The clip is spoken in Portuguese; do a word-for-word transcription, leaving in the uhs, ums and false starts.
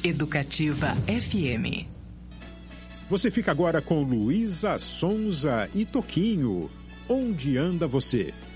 Educativa F M. Você fica agora com Luísa Sonza e Toquinho. Onde anda você?